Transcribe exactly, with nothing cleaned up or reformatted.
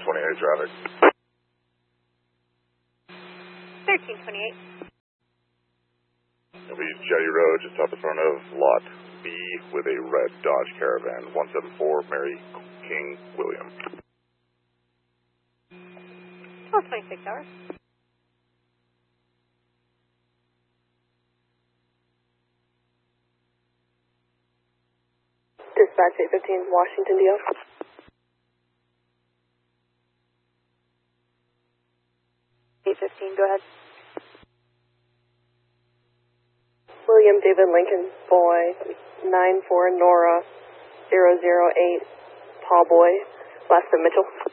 twenty-eight traffic. thirteen twenty-eight. It'll be Jetty Road, just off the front of Lot B with a red Dodge Caravan. one seven four Mary King William. twelve twenty-six hours. Dispatch eight fifteen, Washington, D O. eight fifteen, go ahead. William David Lincoln, boy, nine four Nora, zero zero eight, Paul Boy, last of Mitchell.